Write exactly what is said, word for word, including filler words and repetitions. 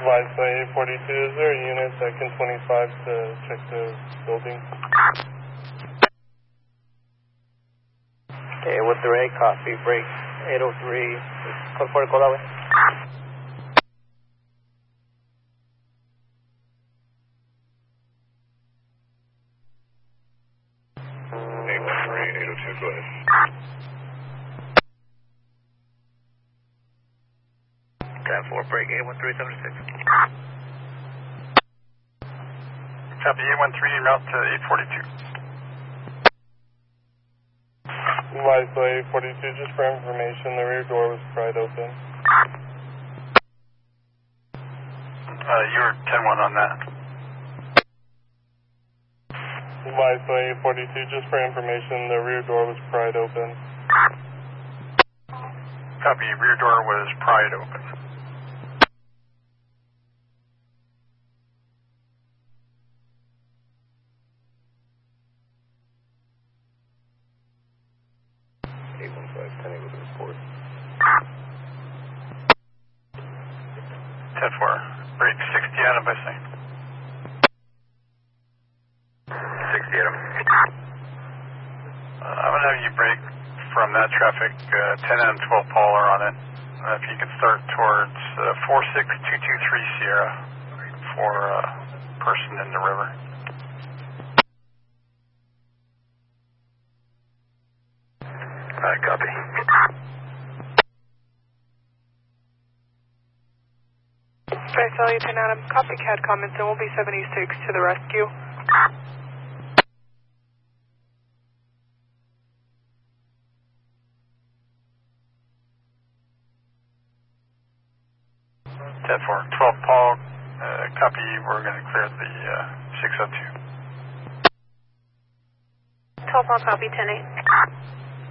Wi-Fi eight forty-two, is there a unit that can twenty-five to check the building? Okay, with the ray, copy, break eight oh three, code for the call that way. eight one three, eight oh two, go ahead. ten four, break eight one three seven six. Copy eight one three, route to eight forty-two. Wi-Fi eight forty-two, just for information, the rear door was pried open. Uh, you're ten one on that. Wi-Fi eight forty-two, just for information, the rear door was pried open. Copy, rear door was pried open. eight one five, ten eight with the report. ten four, break sixty Adam by Saint. sixty Adam. Uh, I'm going to have you break from that traffic, uh, ten and twelve Polar on it. Uh, if you can start towards uh, four six two two three Sierra for uh, person in the river. Alright, copy. Right, Sally, ten Adam, copycat comments, and we'll be seventy-six to the rescue. ten four, twelve Paul, uh, copy, we're going to clear the uh, six oh two. twelve Paul, copy, ten eight.